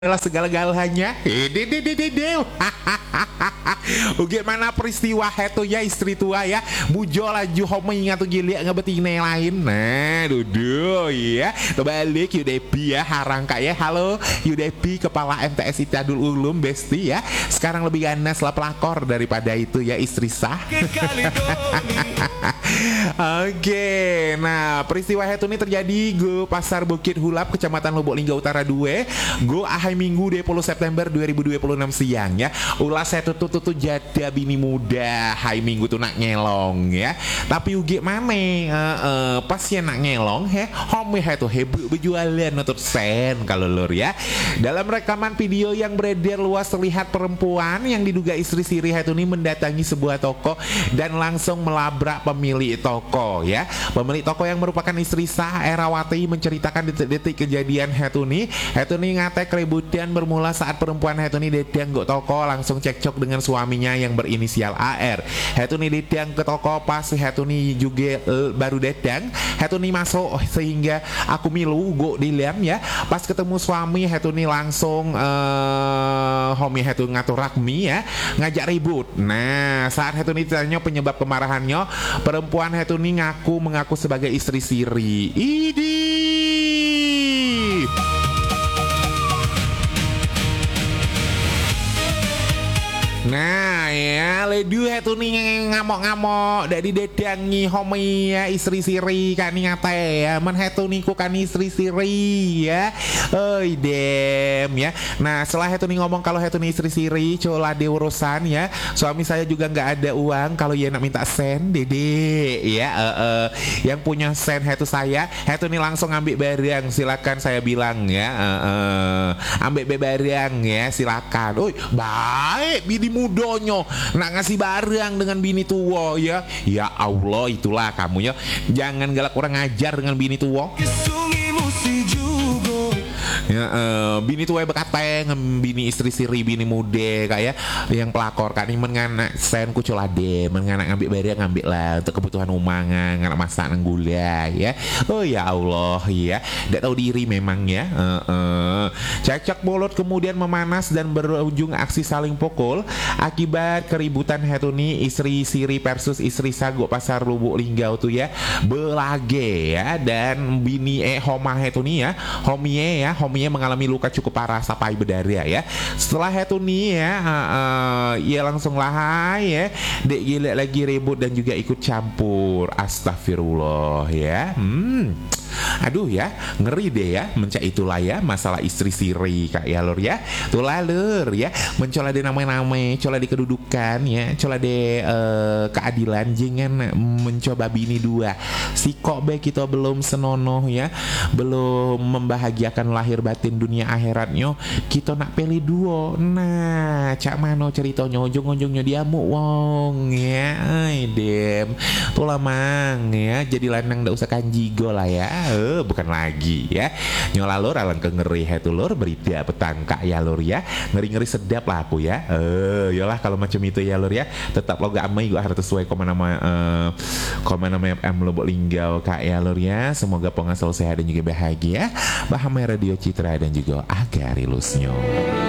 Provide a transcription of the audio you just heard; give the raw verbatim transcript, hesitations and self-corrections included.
adalah segala-galanya. Dededededeu. Bagaimana peristiwa itu ya istri tua ya mujo laju homi ngatu gili ngebetine lain. Nah duduk ya kebalik Yudepi ya harang ya. Halo Yudepi kepala M T S Itadul Ulum Besti ya. Sekarang lebih ganas lah pelakor daripada itu ya istri sah. Oke, nah peristiwa itu nih terjadi go Pasar Bukit Hulap Kecamatan Lubuk Linggau Utara dua go ahai Minggu dua puluh September dua ribu dua puluh enam siang ya. Ulah saya tutu tutu jada bini muda hai Minggu tuh nak ngelong ya. Tapi ugi mane uh, uh, pas ya nak ngelong he homi he tuh hebu berjualan nutut sen kalau lur ya. Dalam rekaman video yang beredar luas terlihat perempuan yang diduga istri Siri itu nih mendatangi sebuah toko dan langsung melabrak pemilik toko ya. Pemilik toko yang merupakan istri sah Erawati menceritakan detik-detik kejadian Hetuni. Hetuni ngatek keributan bermula saat perempuan Hetuni dedang ke toko langsung cekcok dengan suaminya yang berinisial A R. Hetuni dedang ke toko pas Hetuni juga uh, baru dedang. Hetuni masuk sehingga aku milu go dilam ya. Pas ketemu suami Hetuni langsung uh, homi Hetuni ngatur rakmi ya ngajak ribut. Nah saat Hetuni ditanya penyebab kemarahannya, perempuan Hetuni ngaku mengaku sebagai istri Siri. Idi. Nah ya ledu itu nih ngamok-ngamok dari dedangi homi ya istri Siri kani ngate ya men itu nih ku kani istri Siri ya. Oi dem ya. Nah setelah itu nih ngomong kalau itu nih istri Siri cola de urusan ya. Suami saya juga nggak ada uang kalau ya nak minta sen dede ya. Uh, uh, yang punya sen itu saya itu nih langsung ambil barang silakan saya bilang ya. Uh, uh, ambil barang ya silakan. Oi baik bini mudonyo nak ngasih barang dengan bini tua ya. Ya Allah itulah kamu ya. Jangan galak kurang ajar dengan bini tua. Ya, uh, bini tua berkata bini istri Siri bini muda kayak yang pelakor kan ini menganak sen kuculade menganak ngambil barang ngambil lah untuk kebutuhan umangan nganak masak nang gula ya. Oh ya Allah ya tidak tahu diri memang ya. uh, uh. Cekcok mulut kemudian memanas dan berujung aksi saling pukul akibat keributan Hetuni istri Siri versus istri Sago Pasar Lubuk Linggau tuh ya belage ya. Dan bini eh Homa Hetuni ya homie ya homie mengalami luka cukup parah sampai berdarah ya. Setelah itu nih ya uh, uh, ia langsung lahai ya dek gila lagi ribut dan juga ikut campur. Astagfirullah ya. hmm Aduh ya ngeri deh ya mencak itulah ya masalah istri Siri kak ya lur ya. Tulah lur ya mencola de nama-nama cola di kedudukan ya cola de uh, keadilan jangan mencoba bini dua si kok be kita belum senonoh ya belum membahagiakan lahir batin dunia akhiratnya kita nak pilih duo. Nah cak mano ceritanya ujung-ujungnya dia mu wong ya. Ay dem tulah mang ya jadi lanang ndak usah kanjigo lah ya. Eh, bukan lagi ya nyola lur alangkah ngeri itu lur berita petang kak ya lur ya ngeri-ngeri sedap lah aku ya. Eh yolah kalau macam itu ya lur ya tetap lo gak amai gue harus sesuai komen nama uh, komen nama F M Lubuk Linggau kak ya lur ya. Semoga pengen selalu sehat dan juga bahagia. Bahamai Radio Citra dan juga Agarilusnya.